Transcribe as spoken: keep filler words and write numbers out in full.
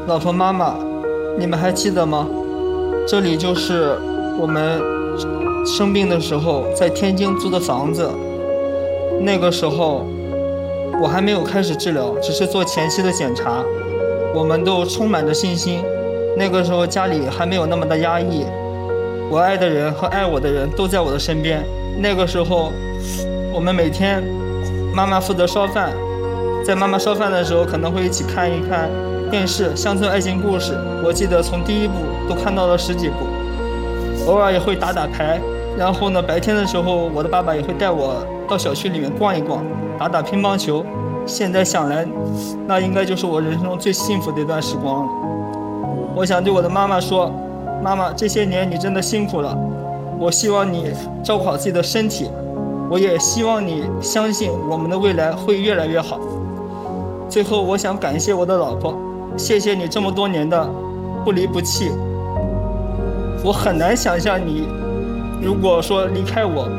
老婆妈妈，你们还记得吗？这里就是我们生病的时候在天津租的房子。那个时候我还没有开始治疗，只是做前期的检查。我们都充满着信心。那个时候家里还没有那么的压抑，我爱的人和爱我的人都在我的身边。那个时候我们每天妈妈负责烧饭，在妈妈烧饭的时候可能会一起看一看电视《乡村爱情故事》，我记得从第一部都看到了十几部。偶尔也会打打牌，然后呢白天的时候我的爸爸也会带我到小区里面逛一逛，打打乒乓球。现在想来，那应该就是我人生中最幸福的一段时光了。我想对我的妈妈说，妈妈，这些年你真的辛苦了，我希望你照顾好自己的身体，我也希望你相信我们的未来会越来越好。最后我想感谢我的老婆，谢谢你这么多年的不离不弃。我很难想象你如果说离开我